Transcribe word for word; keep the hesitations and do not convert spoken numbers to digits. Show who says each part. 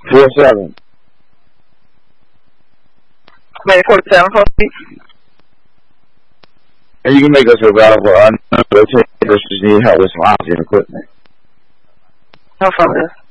Speaker 1: four seven.
Speaker 2: May four seven four six.
Speaker 1: And you can make us available. I know the takers just need help with some oxygen equipment.
Speaker 2: No problem.